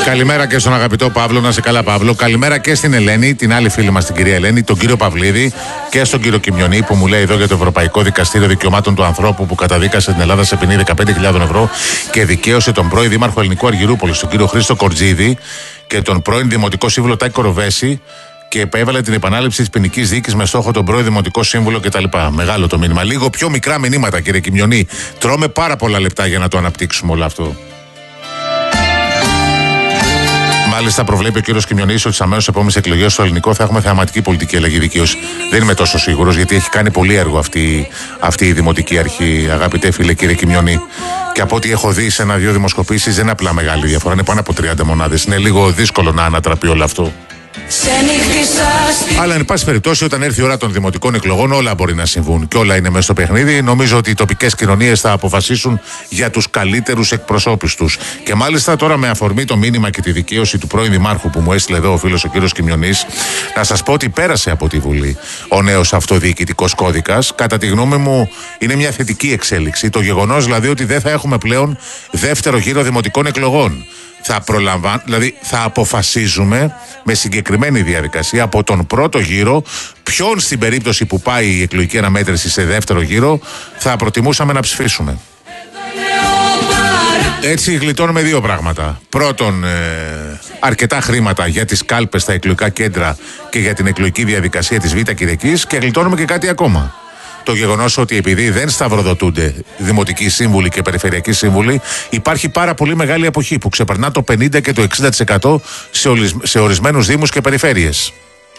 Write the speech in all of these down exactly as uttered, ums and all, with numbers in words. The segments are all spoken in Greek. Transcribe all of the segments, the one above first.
Καλημέρα και στον αγαπητό Παύλο, να σε καλά Παύλο. Καλημέρα και στην Ελένη, την άλλη φίλη μας την κυρία Ελένη, τον κύριο Παυλίδη και στον κύριο Κιμιονή που μου λέει εδώ για το Ευρωπαϊκό Δικαστήριο Δικαιωμάτων του Ανθρώπου που καταδίκασε την Ελλάδα σε ποινή δεκαπέντε χιλιάδες ευρώ και δικαίωσε τον πρώην Δήμαρχο Ελληνικού Αργυρούπολης, τον κύριο Χρήστο Κορτζίδη και τον πρώην Δημοτικό Σύμβουλο Τάκη Κοροβέση και επέβαλε την επανάληψη της ποινικής δίκης με στόχο τον πρώην Δημοτικό Σύμβουλο κτλ. Μεγάλο το μήνυμα. Λίγο πιο μικρά μηνύματα, κύριε Κιμιονή. Τρώμε πάρα πολλά λεπτά για να το αναπτύξουμε όλο αυτό. Μάλιστα, προβλέπει ο κύριος Κιμιονής ότι στις αμέσως επόμενες εκλογές στο ελληνικό θα έχουμε θεαματική πολιτική αλλαγή δικαίωση. Δεν είμαι τόσο σίγουρος, γιατί έχει κάνει πολύ έργο αυτή, αυτή η δημοτική αρχή, αγαπητέ φίλε κύριε Κιμιονή. Και από ό,τι έχω δει σε ένα-δύο δημοσκοπήσεις, δεν είναι απλά μεγάλη διαφορά, είναι πάνω από τριάντα μονάδες. Είναι λίγο δύσκολο να ανατραπεί όλο αυτό. Αλλά, εν πάση περιπτώσει, όταν έρθει η ώρα των δημοτικών εκλογών, όλα μπορεί να συμβούν και όλα είναι μέσα στο παιχνίδι. Νομίζω ότι οι τοπικές κοινωνίες θα αποφασίσουν για τους καλύτερους εκπροσώπους τους. Και μάλιστα τώρα, με αφορμή το μήνυμα και τη δικαίωση του πρώην Δημάρχου που μου έστειλε εδώ ο φίλος ο κύριος Κιμιονής, να σας πω ότι πέρασε από τη Βουλή ο νέος αυτοδιοικητικός κώδικας. Κατά τη γνώμη μου, είναι μια θετική εξέλιξη. Το γεγονός δηλαδή ότι δεν θα έχουμε πλέον δεύτερο γύρο δημοτικών εκλογών. Θα προλαμβάνουμε, δηλαδή θα αποφασίζουμε με συγκεκριμένη διαδικασία από τον πρώτο γύρο ποιον στην περίπτωση που πάει η εκλογική αναμέτρηση σε δεύτερο γύρο θα προτιμούσαμε να ψηφίσουμε. Έτσι γλιτώνουμε δύο πράγματα. Πρώτον, ε, αρκετά χρήματα για τις κάλπες στα εκλογικά κέντρα και για την εκλογική διαδικασία της Β' Κυριακής και γλιτώνουμε και κάτι ακόμα. Το γεγονός ότι επειδή δεν σταυροδοτούνται δημοτικοί σύμβουλοι και περιφερειακοί σύμβουλοι, υπάρχει πάρα πολύ μεγάλη αποχή που ξεπερνά το πενήντα και το εξήντα τοις εκατό σε, σε ορισμένους δήμους και περιφέρειες.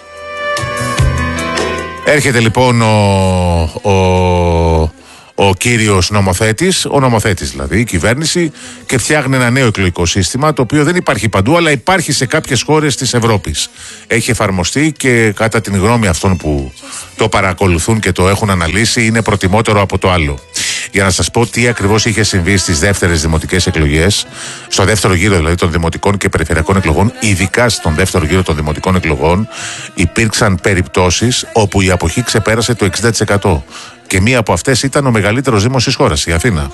Έρχεται λοιπόν ο, ο, ο κύριος νομοθέτης, ο νομοθέτης δηλαδή, η κυβέρνηση, και φτιάχνει ένα νέο εκλογικό σύστημα, το οποίο δεν υπάρχει παντού, αλλά υπάρχει σε κάποιες χώρες της Ευρώπης. Έχει εφαρμοστεί και κατά την γνώμη αυτών που το παρακολουθούν και το έχουν αναλύσει, είναι προτιμότερο από το άλλο. Για να σας πω τι ακριβώς είχε συμβεί στις δεύτερες δημοτικές εκλογές, στο δεύτερο γύρο δηλαδή των δημοτικών και περιφερειακών εκλογών, ειδικά στον δεύτερο γύρο των δημοτικών εκλογών, υπήρξαν περιπτώσεις όπου η αποχή ξεπέρασε το εξήντα τοις εκατό. Και μία από αυτές ήταν ο μεγαλύτερος δήμος της χώρας, η Αθήνα.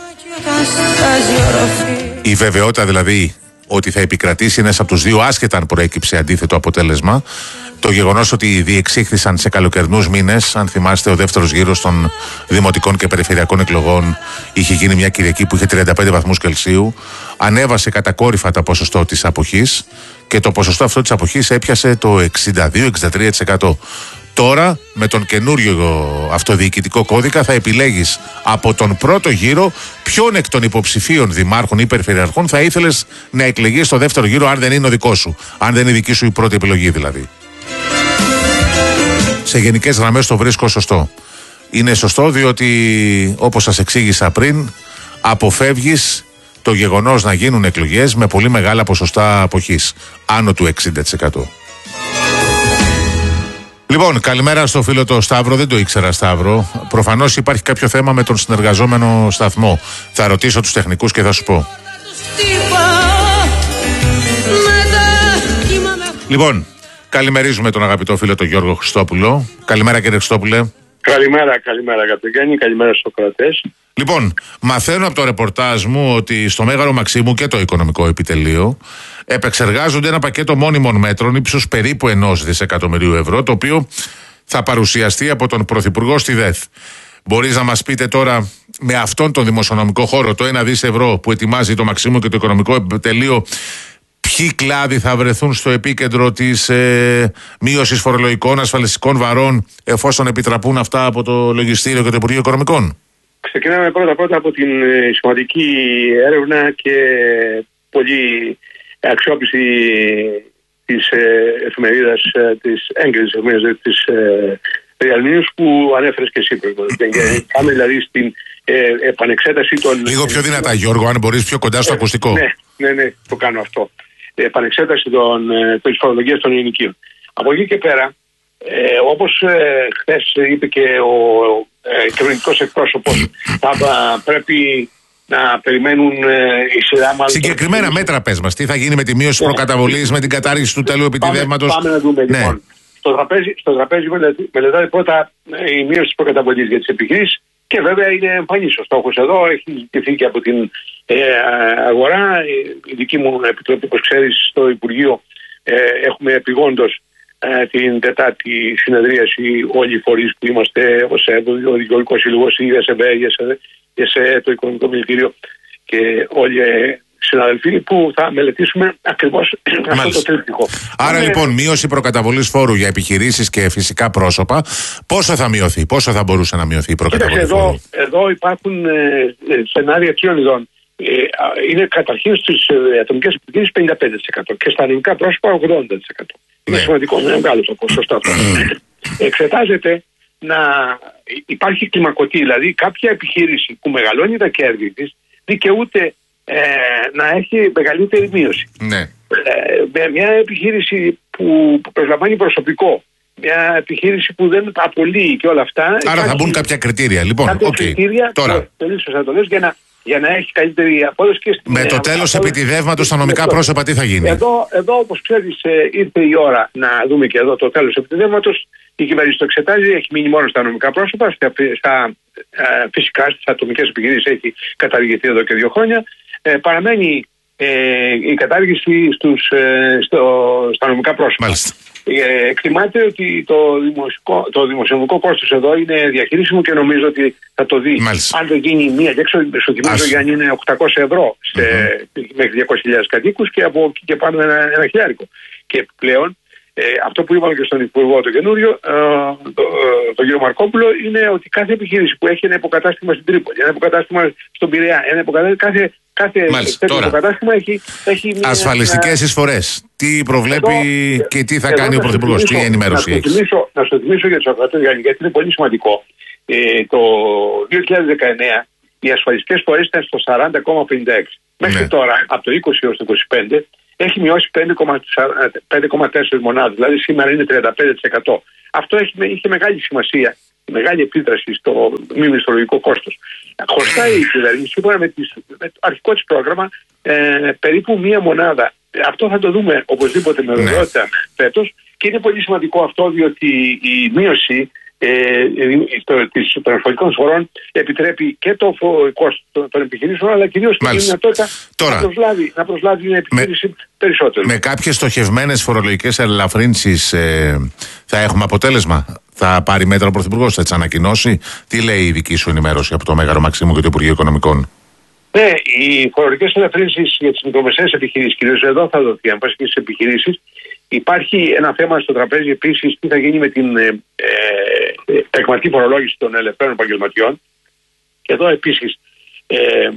Η βεβαιότητα δηλαδή ότι θα επικρατήσει ένας από τους δύο, άσχετα αν προέκυψε αντίθετο αποτέλεσμα. Το γεγονός ότι διεξήχθησαν σε καλοκαιρινούς μήνες, αν θυμάστε, ο δεύτερος γύρος των δημοτικών και περιφερειακών εκλογών είχε γίνει μια Κυριακή που είχε τριάντα πέντε βαθμούς Κελσίου, ανέβασε κατακόρυφα το ποσοστό της αποχής και το ποσοστό αυτό της αποχής έπιασε το εξήντα δύο με εξήντα τρία τοις εκατό. Τώρα, με τον καινούριο αυτοδιοικητικό κώδικα, θα επιλέγεις από τον πρώτο γύρο ποιον εκ των υποψηφίων δημάρχων ή περιφερειαρχών θα ήθελες να εκλεγείς στο δεύτερο γύρο, αν δεν είναι ο δικός σου. Αν δεν είναι η δική σου η πρώτη επιλογή δηλαδή. Σε γενικές γραμμές το βρίσκω σωστό. Είναι σωστό διότι, όπως σας εξήγησα πριν, αποφεύγεις το γεγονός να γίνουν εκλογές με πολύ μεγάλα ποσοστά αποχής, άνω του εξήντα τοις εκατό. Λοιπόν, καλημέρα στο φίλο το Σταύρο, δεν το ήξερα Σταύρο. Προφανώς υπάρχει κάποιο θέμα με τον συνεργαζόμενο σταθμό. Θα ρωτήσω τους τεχνικούς και θα σου πω. Λοιπόν, καλημερίζουμε τον αγαπητό φίλο τον Γιώργο Χριστόπουλο. Καλημέρα κύριε Χριστόπουλε. Καλημέρα, καλημέρα Γατογέννη, καλημέρα στους ακροατές. Λοιπόν, μαθαίνω από το ρεπορτάζ μου ότι στο Μέγαρο Μαξίμου και το Οικονομικό Επιτελείο επεξεργάζονται ένα πακέτο μόνιμων μέτρων ύψους περίπου ενός δισεκατομμυρίου ευρώ, το οποίο θα παρουσιαστεί από τον Πρωθυπουργό στη ΔΕΘ. Μπορείς να μας πείτε τώρα, με αυτόν τον δημοσιονομικό χώρο, το ένα δις ευρώ που ετοιμάζει το Μαξίμου και το Οικονομικό Επιτελείο, ποιοι κλάδοι θα βρεθούν στο επίκεντρο της ε, μείωσης φορολογικών ασφαλιστικών βαρών, εφόσον επιτραπούν αυτά από το Λογιστήριο και το Υπουργείο Οικονομικών? Ξεκινάμε πρώτα-πρώτα από την σημαντική έρευνα και πολύ αξιόπιστη της ε, εφημερίδας, ε, της έγκρισης εφημερίδας της ε, Real News που ανέφερες και εσύ προηγουμένως. Κάμε δηλαδή στην ε, επανεξέταση των... Λίγο πιο δυνατά Γιώργο, αν μπορείς πιο κοντά στο ε, ακουστικό. Ναι, ναι, ναι, το κάνω αυτό. Επανεξέταση των, ε, της φορολογίας των ενοικίων. Από εκεί και πέρα, ε, όπως ε, χθες είπε και ο ε, κυβερνητικός εκπρόσωπος, θα πρέπει να περιμένουν ε, η σειρά μάλλον. Συγκεκριμένα το... μέτρα πες μας, τι θα γίνει με τη μείωση yeah. προκαταβολής, με την κατάργηση του τέλου επιτιδεύματος? Πάμε, πάμε να δούμε ναι. λοιπόν. Στο τραπέζι, στο τραπέζι μελετάται πρώτα η μείωση της προκαταβολής για τις επιχειρήσεις και βέβαια είναι εμφανής ο στόχος εδώ, έχει ζητηθεί και από την ε, αγορά. Η δική μου επιτροπή, όπως ξέρεις, στο Υπουργείο ε, έχουμε επιγόντως ε, την τετάρτη συνεδρίαση όλοι οι φορείς που είμαστε, ο ΣΕΔ, ο Δικαιολογικός Σύλλογος, η ΕΣΕΒΕ, η ΕΣΕ, το Οικονομικό Μιλητήριο και όλοι ε, συναδελφοί που θα μελετήσουμε ακριβώς αυτό το τρίπτυχο. Άρα είναι... λοιπόν, μείωση προκαταβολής φόρου για επιχειρήσεις και φυσικά πρόσωπα, πόσο θα μειωθεί, πόσο θα μπορούσε να μειωθεί η προκαταβολή εδώ, φόρου? Εδώ υπάρχουν ε, σενάρια ποιων ειδών. Ε, είναι καταρχήν στις ε, ατομικές επιχειρήσεις πενήντα πέντε τοις εκατό και στα ελληνικά πρόσωπα ογδόντα τοις εκατό. Είναι ναι. σημαντικό, είναι μεγάλο το ποσοστό αυτό. Εξετάζεται να υπάρχει κλιμακωτή, δηλαδή κάποια επιχείρηση που μεγαλώνει τα κέρδη της δικαιούται Ε, να έχει μεγαλύτερη μείωση. Ναι. Ε, μια επιχείρηση που προσλαμβάνει προσωπικό, μια επιχείρηση που δεν απολύει και όλα αυτά. Άρα θα μπουν κάποια κριτήρια. Λοιπόν, κάποια okay. κριτήρια, τώρα. Πολύ σωστά το λες, για να, για να έχει καλύτερη απόδοση. Και στην, με το τέλος επιτιδεύματος στα νομικά πρόσωπα τι θα γίνει? Εδώ, εδώ όπως ξέρεις, ε, ήρθε η ώρα να δούμε και εδώ το τέλος επιτιδεύματος. Η κυβέρνηση το εξετάζει, έχει μείνει μόνο στα νομικά πρόσωπα, στα, στα, ε, φυσικά στις ατομικές επιχειρήσεις έχει καταργηθεί εδώ και δύο χρόνια. Ε, παραμένει ε, η κατάργηση στους, ε, στο, στα νομικά πρόσωπα. Ε, εκτιμάται ότι το, το δημοσιονομικό κόστος εδώ είναι διαχειρίσιμο και νομίζω ότι θα το δει. Μάλιστα. Αν δεν γίνει μία, και έξω στο θυμίζω για αν είναι οκτακόσια ευρώ σε, mm-hmm. μέχρι διακόσιες χιλιάδες κατοίκους και από εκεί και πάνω ένα, ένα χιλιάρικο. Και πλέον ε, αυτό που είπαμε και στον Υπουργό το καινούριο, ε, το, ε, τον κύριο Μαρκόπουλο, είναι ότι κάθε επιχείρηση που έχει ένα υποκατάστημα στην Τρίπολη, ένα υποκατάστημα στον Πειραιά, ένα υποκατάστημα, κάθε Κάθε τέτοιο υποκατάστημα έχει, έχει μια... ασφαλιστικές εισφορές. Τι προβλέπει εδώ, και τι θα εδώ κάνει ο Πρωθυπουργός, τι ενημέρωση έχει? Να σου θυμίσω για τους ακροατές, γιατί είναι πολύ σημαντικό. Ε, το δύο χιλιάδες δεκαεννέα οι ασφαλιστικές φορές ήταν στο σαράντα κόμμα πενήντα έξι. Μέχρι ναι. τώρα, από το είκοσι έως το είκοσι πέντε, έχει μειώσει πέντε κόμμα τέσσερα μονάδες, δηλαδή σήμερα είναι τριάντα πέντε τοις εκατό. Αυτό έχει, είχε μεγάλη σημασία, μεγάλη επίδραση στο μη μισθολογικό κόστος. Χρωστάει η κυβέρνηση, σύμφωνα με, με το αρχικό της πρόγραμμα, ε, περίπου μία μονάδα. Αυτό θα το δούμε οπωσδήποτε με βεβαιότητα ναι. φέτος και είναι πολύ σημαντικό αυτό, διότι η μείωση ε, των ασφαλιστικών εισφορών επιτρέπει και το κόστος των, των επιχειρήσεων, αλλά κυρίως τη δυνατότητα να προσλάβει, να προσλάβει μια επιχείρηση με, περισσότερο. Με κάποιες στοχευμένες φορολογικές ελαφρύνσεις ε, θα έχουμε αποτέλεσμα? Θα πάρει μέτρα ο Πρωθυπουργός, θα τις ανακοινώσει? Τι λέει η δική σου ενημέρωση από το Μέγαρο Μαξίμου και το Υπουργείο Οικονομικών? Ναι, οι φορολογικές ελαφρύνσεις για τις μικρομεσαίες επιχειρήσεις, κυρίως εδώ θα δοθεί, αν πας και στις επιχειρήσεις. Υπάρχει ένα θέμα στο τραπέζι επίσης, τι θα γίνει με την ε, ε, πραγματική φορολόγηση των ελευθέρων επαγγελματιών. Και εδώ επίσης ε,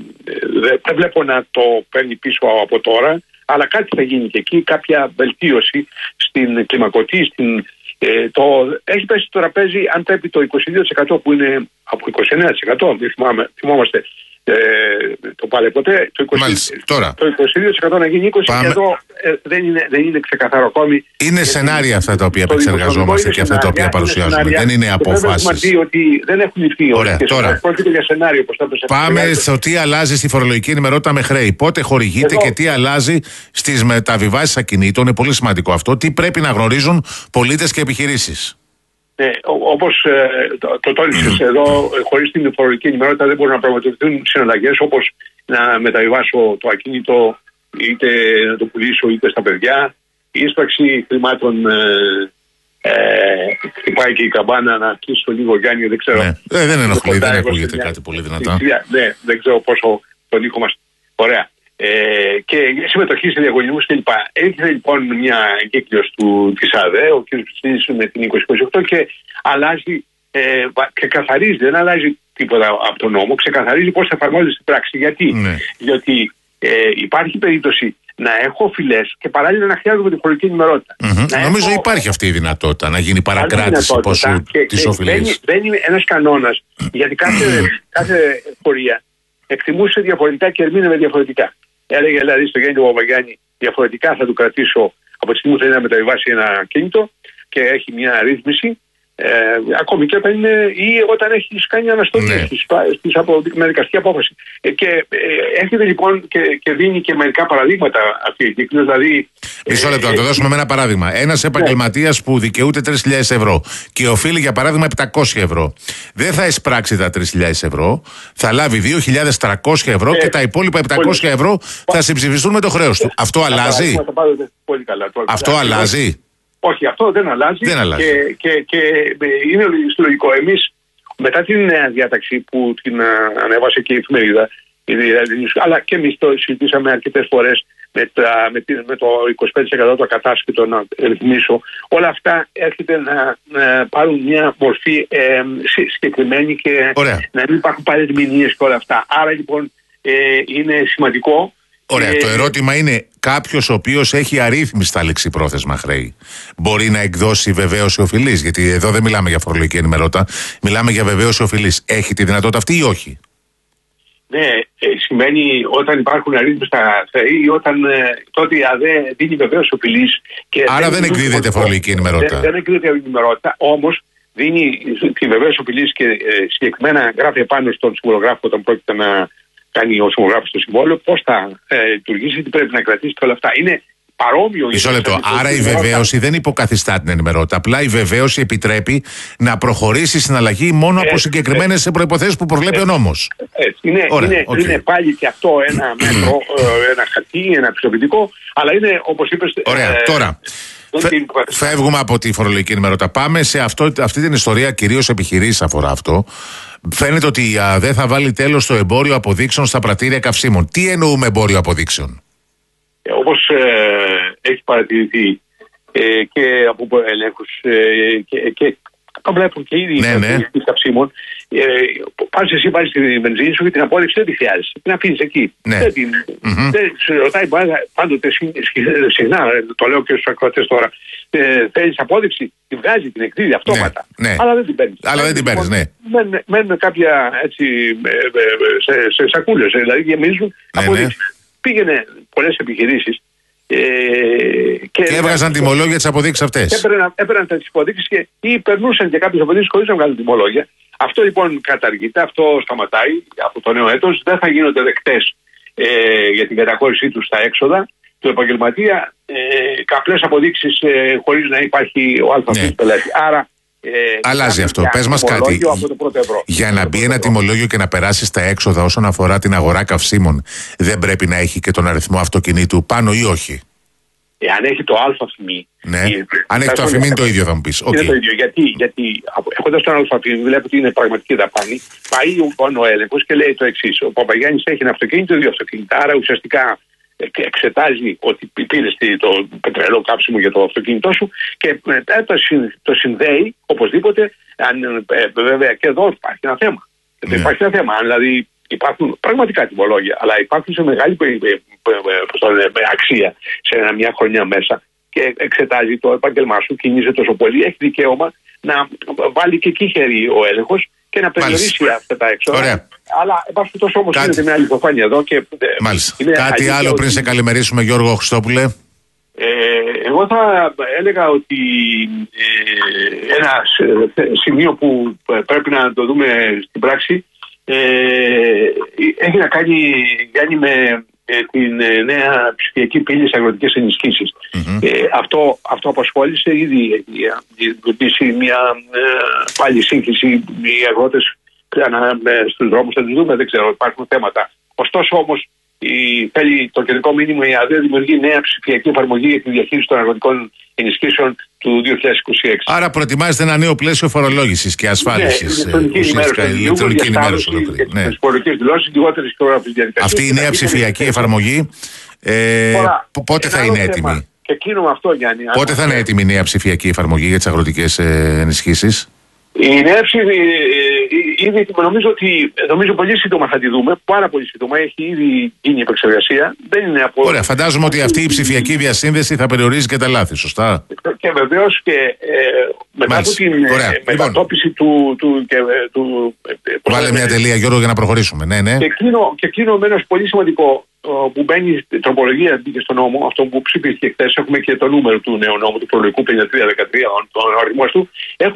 δεν βλέπω να το παίρνει πίσω από τώρα, αλλά κάτι θα γίνει και εκεί, κάποια βελτίωση στην κλιμακωτή, στην. Ε, το, έχει πέσει στο τραπέζι, αν πρέπει το είκοσι δύο τοις εκατό που είναι από είκοσι εννέα τοις εκατό, θυμάμαι, θυμόμαστε ε, το πάλι ποτέ, το είκοσι, Μάλιστα, τώρα. το είκοσι δύο τοις εκατό να γίνει είκοσι τοις εκατό. Πάμε. Εδώ ε, δεν, είναι, δεν είναι ξεκαθαρό ακόμη. Είναι σενάρια αυτά τα οποία επεξεργαζόμαστε και αυτά τα οποία παρουσιάζουμε. Είναι δεν είναι αποφάσεις. Έχουμε δει ότι δεν έχουν ληφθεί. Ωραία, τώρα. Για σενάριο, πάμε στο τι αλλάζει στη φορολογική ενημερότητα με χρέη. Πότε χορηγείται εδώ. Και τι αλλάζει στις μεταβιβάσεις ακινήτων. Είναι πολύ σημαντικό αυτό. Τι πρέπει να γνωρίζουν πολίτες και επιχειρήσεις? Ναι, όπως ε, το, το τόνισες εδώ, χωρίς την φορολογική ενημερότητα δεν μπορούν να πραγματοποιηθούν συναλλαγές, όπως να μεταβιβάσω το ακίνητο, είτε να το πουλήσω είτε στα παιδιά. Η ίσπραξη χρημάτων ε, ε, χτυπάει και η καμπάνα, να κλείσω λίγο, Γιάννη, δεν ξέρω. Ναι. Ε, δεν ενοχλεί, δεν ακούγεται κάτι πολύ δυνατά. Ναι, δεν ξέρω πόσο τον ήχο μας. Ωραία. Ε, και συμμετοχή σε διαγωνισμούς κλπ. Έρχεται λοιπόν μια εγκύκλειος της ΑΔΕ, ο κ. Πιστίνης με την είκοσι είκοσι οκτώ και αλλάζει, ε, ξεκαθαρίζει, δεν αλλάζει τίποτα από τον νόμο, ξεκαθαρίζει πώς θα εφαρμόζεται στην πράξη. Γιατί, ναι. Διότι ε, υπάρχει περίπτωση να έχω οφειλές και παράλληλα να χρειάζομαι την φορολογική ενημερότητα. Mm-hmm. Νομίζω έχω... υπάρχει αυτή η δυνατότητα να γίνει παρακράτηση ποσού της οφειλής. Δεν είναι ένας κανόνας, γιατί κάθε, κάθε φορεία εκτιμούσε διαφορετικά και ερμήνευε διαφορετικά. Έλεγε δηλαδή στο Γιάννη του Παπαγιάννη, διαφορετικά θα του κρατήσω από τη στιγμή που θέλει να μεταβιβάσει ένα κινητό και έχει μια ρύθμιση. Ε, ακόμη και όταν είναι ή όταν έχει κάνει αναστολή ναι. στις, στις απο, με δικαστική απόφαση. Ε, και ε, έρχεται λοιπόν και, και δίνει και μερικά παραδείγματα αυτή η κύκλος. Δηλαδή, Μισό λεπτό, ε, να το δώσουμε με ένα παράδειγμα. Ένας επαγγελματίας ναι. που δικαιούται τρεις χιλιάδες ευρώ και οφείλει για παράδειγμα επτακόσια ευρώ, δεν θα εισπράξει τα τρεις χιλιάδες ευρώ, θα λάβει δύο χιλιάδες τριακόσια ευρώ ε, και τα υπόλοιπα επτακόσια ευρώ θα συμψηφιστούν με το χρέος του. Αυτό αλλάζει. Πολύ καλά. Αυτό αλλάζει. Όχι, αυτό δεν αλλάζει, δεν αλλάζει. Και, και, και είναι λογικό. Εμείς μετά την νέα διάταξη που την ανέβασε και η εφημερίδα, αλλά και εμείς το συζητήσαμε αρκετές φορές με, τα, με, με το είκοσι πέντε τοις εκατό το ακατάσχετο να ρυθμίσω, όλα αυτά έρχεται να, να πάρουν μια μορφή ε, συγκεκριμένη και Ωραία. να μην υπάρχουν παρερμηνίες και όλα αυτά. Άρα λοιπόν ε, είναι σημαντικό. Ωραία, ε, το ερώτημα είναι κάποιος ο οποίος έχει αρρύθμιστα λεξιπρόθεσμα χρέη μπορεί να εκδώσει βεβαίωση οφειλής? Γιατί εδώ δεν μιλάμε για φορολογική ενημερότητα, μιλάμε για βεβαίωση οφειλής. Έχει τη δυνατότητα αυτή ή όχι? Ναι, ε, σημαίνει όταν υπάρχουν αρρύθμιστα χρέη ή όταν ε, τότε δεν δίνει βεβαίωση οφειλής. Άρα δεν, δεν εκδίδεται φορολογική ενημερότητα. Δεν, δεν εκδίδεται ενημερότητα, όμως δίνει τη βεβαίωση οφειλής και ε, συγκεκριμένα γράφει επάνω στον συμβολογράφο όταν πρόκειται να κάνει ο συμβολγράφος στο συμβόλαιο, πώς θα ε, λειτουργήσει, τι πρέπει να κρατήσει και όλα αυτά. Είναι παρόμοιο. Μισό λεπτό. Άρα η βεβαίωση δεν υποκαθιστά την ενημερότητα. Απλά η βεβαίωση επιτρέπει να προχωρήσει η συναλλαγή μόνο από συγκεκριμένες προϋποθέσεις που προβλέπει ε, ο νόμος. Έτσι. Είναι, Ωραία, είναι, okay. είναι πάλι και αυτό ένα μέτρο, ένα χαρτί, ένα πιστοποιητικό, αλλά είναι όπως είπες. Ωραία. Ε, Τώρα. Φε, φεύγουμε από τη φορολογική ενημερότητα. Πάμε σε αυτό, αυτή την ιστορία, κυρίως επιχειρήσεις αφορά αυτό. Φαίνεται ότι η ΑΔΕ θα βάλει τέλος στο εμπόριο αποδείξεων στα πρατήρια καυσίμων. Τι εννοούμε εμπόριο αποδείξεων? Ε, όπως ε, έχει παρατηρηθεί ε, και από ελέγχους ε, και, και το βλέπουν και ήδη ναι, ναι. οι καυσίμων, ε, πας εσύ βάλεις τη βενζίνη σου και την απόδειξη δεν τη χρειάζεσαι. Την αφήνεις εκεί. Ναι. Δεν την mm-hmm. δεν σε ρωτάει πάντοτε συχνά, το λέω και στους ακροατές τώρα, ε, θέλεις απόδειξη, τη βγάζει, την εκδίδει αυτόματα. Ναι, ναι. Αλλά δεν την παίρνεις. Αλλά δεν την παίρνεις, ναι. Μένουν, μένουν κάποια έτσι σε, σε σακούλες, δηλαδή γεμίζουν ναι, αποδείξεις. Ναι. Πήγαινε πολλές επιχειρήσεις ε, και, και έβγαζαν τιμολόγια τις αποδείξεις αυτές. Έπαιρναν, έπαιρναν τις αποδείξεις και ή περνούσαν και κάποιες αποδείξεις χωρίς να βγάλουν τιμολόγια. Αυτό λοιπόν καταργείται, αυτό σταματάει από το νέο έτος. Δεν θα γίνονται δεκτές ε, για την καταχώρησή τους στα έξοδα του επαγγελματία, ε, καπλές αποδείξεις ε, χωρίς να υπάρχει ο αλφαβήτης ναι. πελάτη. Άρα Ε, αλλάζει αυτό. Πες μας κάτι. Για να μπει ένα τιμολόγιο και να περάσει στα έξοδα όσον αφορά την αγορά καυσίμων, δεν πρέπει να έχει και τον αριθμό αυτοκινήτου πάνω ή όχι? Εάν έχει το αλφα-φημή. Ναι. Αν έχει το αφημί, είναι το ίδιο, θα μου πεις. Είναι okay. το ίδιο. Γιατί, γιατί έχοντας τον αλφα-φημή, βλέπω ότι είναι πραγματική δαπάνη. Πάει ο, ο έλεγχος και λέει το εξής: ο Παπαγιάννης έχει ένα αυτοκίνητο, δύο αυτοκίνητα. Άρα ουσιαστικά εξετάζει ότι πήρε το πετρελαίο κάψιμο για το αυτοκίνητό σου και μετά το, το συνδέει οπωσδήποτε. Αν, ε, βέβαια και εδώ υπάρχει ένα θέμα. Ναι. Υπάρχει ένα θέμα. Δηλαδή υπάρχουν πραγματικά τιμολόγια, αλλά υπάρχουν σε μεγάλη αξία σε μια χρονιά μέσα και εξετάζει το επάγγελμά σου, κινείσαι τόσο πολύ, έχει δικαίωμα να βάλει και εκεί χέρι ο έλεγχος και να περιορίσει αυτά τα έξοδα. Ωραία. Αλλά υπάρχει τόσο όμως είναι μια αληθοφάνεια εδώ. Και, είναι κάτι άλλο πριν σε καλημερίσουμε, Γιώργο Χριστόπουλε? Ε, εγώ θα έλεγα ότι ε, ένα σημείο που πρέπει να το δούμε στην πράξη ε, έχει να κάνει, κάνει με ε, την ε, νέα ψηφιακή πύλη στις αγροτικές ενισχύσεις. Mm-hmm. Ε, αυτό, αυτό απασχόλησε ήδη δημιουργήσει μια ε, πάλι σύγχυση. Οι αγρότες στους δρόμους θα τους δούμε, δεν ξέρω, υπάρχουν θέματα. Ωστόσο όμως η, θέλει το κεντρικό μήνυμα, η ΑΔΕ δημιουργεί νέα ψηφιακή εφαρμογή για τη διαχείριση των αγροτικών ενισχύσεων του δύο χιλιάδες είκοσι έξι. Άρα προετοιμάζεται ένα νέο πλαίσιο φορολόγησης και ασφάλισης. Ναι, ηλεκτρονική ενημέρωση. Ναι. Ναι. Αυτή η νέα ψηφιακή εφαρμογή ε, Τώρα, πότε θα είναι έτοιμη? Θέμα. Και κλείνω αυτό, Γιάννη. Πότε θα είναι έτοιμη η νέα ψηφιακή εφαρμογή για τις αγροτικές ε, ενισχύσεις? Η νέα ψηφιακή, ήδη νομίζω ότι νομίζω πολύ σύντομα θα τη δούμε. Πάρα πολύ σύντομα. Έχει ήδη γίνει η επεξεργασία. Δεν είναι από... Ωραία, φαντάζομαι ότι αυτή η ψηφιακή διασύνδεση θα περιορίζει και τα λάθη, σωστά? Και βεβαίως και ε, μετά από την ε, μετατόπιση του. του, και, του ε, Βάλε μια τελεία, Γιώργο, για να προχωρήσουμε. Ναι, ναι. Και κλείνω, και κλείνω με ένα πολύ σημαντικό που μπαίνει η τροπολογία, μπήκε στο νόμο, αυτό που ψηφίστηκε χθες. Έχουμε και το νούμερο του νέου νόμου, του φορολογικού πενήντα τρία δεκατρία, τον αριθμό του. Έχουμε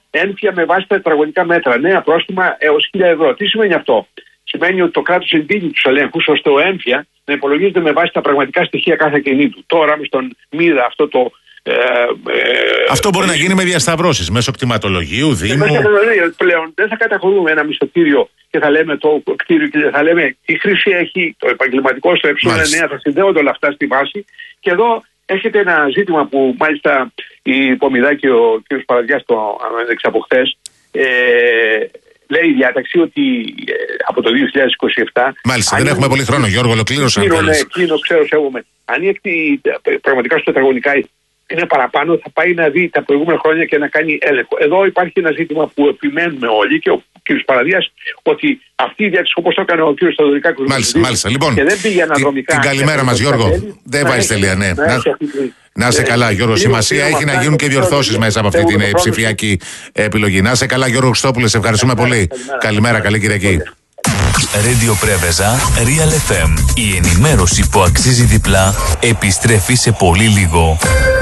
ένφια με βάση τα τετραγωνικά μέτρα. Νέα πρόστιμα έως χίλια ευρώ. Τι σημαίνει αυτό? Σημαίνει ότι το κράτος εντείνει τους ελέγχους ώστε ο έμφια να υπολογίζεται με βάση τα πραγματικά στοιχεία κάθε ακινήτου. Τώρα με στον μοίρα αυτό το. Ε, ε, αυτό μπορεί ε, να γίνει με διασταυρώσεις μέσω κτηματολογίου, Δήμου. Πλέον δεν θα καταχωρούμε ένα μισθωτήριο και θα λέμε το κτίριο και θα λέμε τι χρήση έχει το επαγγελματικό στο ε εννέα. Θα συνδέονται όλα αυτά στη βάση. Και εδώ έχετε ένα ζήτημα που μάλιστα η Πομιδά και ο κ. Παραδιάς το ανέδειξε από χθες. Ε, λέει η διάταξη ότι ε, από το δύο χιλιάδες είκοσι επτά. Μάλιστα, δεν έχουμε πολύ χρόνο, Γιώργο, ολοκλήρωσε. Εκείνο, ξέρω, σέβομαι. Αν η πραγματικά στο τετραγωνικά είναι παραπάνω, θα πάει να δει τα προηγούμενα χρόνια και να κάνει έλεγχο. Εδώ υπάρχει ένα ζήτημα που επιμένουμε όλοι και ο κ. Παραδίας ότι αυτή η διάταξη, όπως το έκανε ο κ. Σταδωρικάκος, μάλιστα, μάλιστα. Λοιπόν, και δεν πήγε αναδρομικά. Την καλημέρα μας, Γιώργο. Δεν βάζει τελεία, ναι. Να είσαι καλά, Γιώργο. Σημασία έχει να γίνουν και διορθώσεις μέσα από αυτή την ψηφιακή επιλογή. Να είσαι καλά, Γιώργο Χριστόπουλε. Σε ευχαριστούμε πολύ. Καλημέρα, καλή Κυριακή. Radio Πρέβεζα, Real εφ εμ. Η ενημέρωση που αξίζει διπλά επιστρέφει σε πολύ λίγο.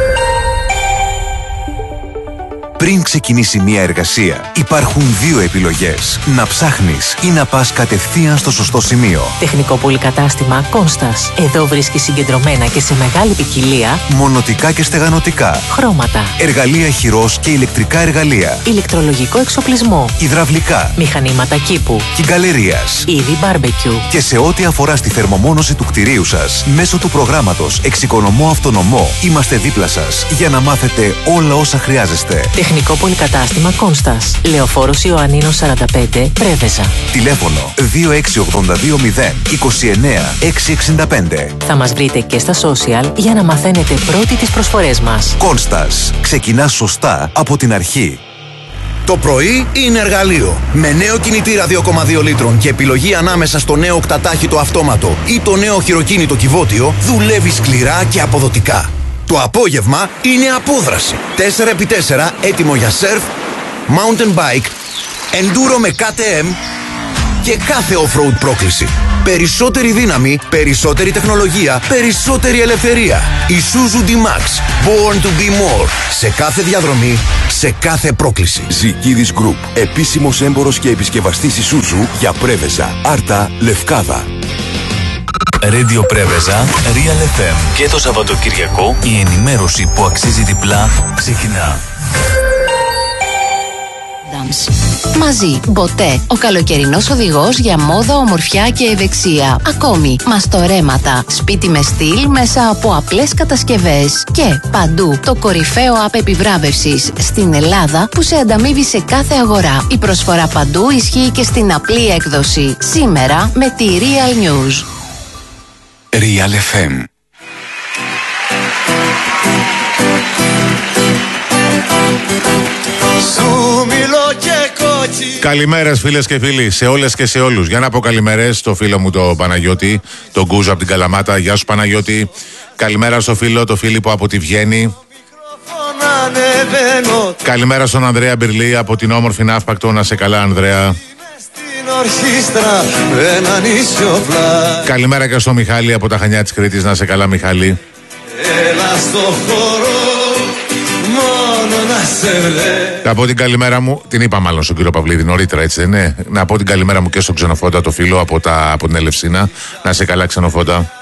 Πριν ξεκινήσει μια εργασία, υπάρχουν δύο επιλογές. Να ψάχνεις ή να πας κατευθείαν στο σωστό σημείο. Τεχνικό πολυκατάστημα Κόνστας. Εδώ βρίσκεις συγκεντρωμένα και σε μεγάλη ποικιλία μονοτικά και στεγανοτικά, χρώματα, εργαλεία χειρός και ηλεκτρικά εργαλεία, ηλεκτρολογικό εξοπλισμό, υδραυλικά, μηχανήματα κήπου, κυγκαλερίας, είδη μπάρμπεκιου. Και σε ό,τι αφορά στη θερμομόνωση του κτηρίου σας, μέσω του προγράμματος Εξοικονομώ Αυτονομό, είμαστε δίπλα σας για να μάθετε όλα όσα χρειάζεστε. Τεχνικό πολυκατάστημα Κόνστας. Λεωφόρος Ιωαννίνος σαράντα πέντε, Πρέβεζα. Τηλέφωνο δύο έξι ογδόντα δύο μηδέν είκοσι εννέα εξακόσια εξήντα πέντε. Θα μας βρείτε και στα social για να μαθαίνετε πρώτοι τις προσφορές μας. Κόνστας. Ξεκινά σωστά από την αρχή. Το πρωί είναι εργαλείο. Με νέο κινητήρα δύο κόμμα δύο λίτρων και επιλογή ανάμεσα στο νέο οκτατάχυτο αυτόματο ή το νέο χειροκίνητο κυβότιο, δουλεύει σκληρά και αποδοτικά. Το απόγευμα είναι απόδραση. τέσσερα επί τέσσερα έτοιμο για σερφ, mountain bike, enduro με κέι τι εμ και κάθε off-road πρόκληση. Περισσότερη δύναμη, περισσότερη τεχνολογία, περισσότερη ελευθερία. Isuzu D-Max. Born to be more. Σε κάθε διαδρομή, σε κάθε πρόκληση. Ζικίδης Group. Επίσημος έμπορος και επισκευαστής Isuzu για Πρέβεζα, Άρτα, Λευκάδα. Radio Πρέβεζα, Real εφ εμ. Και το Σαββατοκυριακό η ενημέρωση που αξίζει διπλά ξεκινά. Μαζί, Μποτέ, ο καλοκαιρινός οδηγός για μόδα, ομορφιά και ευεξία. Ακόμη, μαστορέματα, σπίτι με στυλ μέσα από απλές κατασκευές. Και παντού, το κορυφαίο app επιβράβευσης στην Ελλάδα που σε ανταμείβει σε κάθε αγορά. Η προσφορά παντού ισχύει και στην απλή έκδοση. Σήμερα με τη Real News. Real εφ εμ. Καλημέρες φίλες και φίλοι, σε όλες και σε όλους. Για να πω καλημέρες στο φίλο μου τον Παναγιώτη, τον Κούζο από την Καλαμάτα. Γεια σου Παναγιώτη. Καλημέρα στο φίλο, το Φίλιππο από τη Βιέννη. Καλημέρα στον Ανδρέα Μπυρλή από την όμορφη Ναύπακτο. Να σε καλά, Ανδρέα. Καλημέρα και στο Μιχάλη από τα Χανιά της Κρήτης. Να σε καλά, Μιχάλη. Έλα στο χώρο, μόνο να σε βλέ. Να πω την καλημέρα μου, την είπα μάλλον στον κύριο Παυλίδη νωρίτερα, έτσι δεν είναι? Να πω την καλημέρα μου και στον Ξενοφόντα, το φίλο από, τα, από την Ελευσίνα. Να σε καλά, Ξενοφόντα.